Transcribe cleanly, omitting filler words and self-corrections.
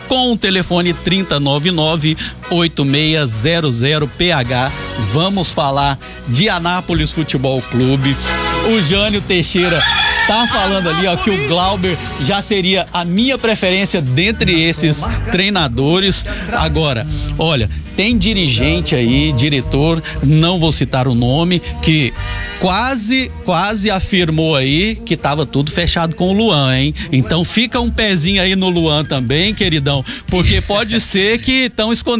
com o telefone 3099-8600PH. Vamos falar de Anápolis Futebol Clube. O Jânio Teixeira tá falando ali, ó, que o Glauber já seria a minha preferência dentre esses treinadores. Agora, olha, tem dirigente aí, diretor, não vou citar o nome, que quase afirmou aí que tava tudo fechado com o Luan, hein? Então fica um pezinho aí no Luan também, queridão, porque pode ser que estão escondendo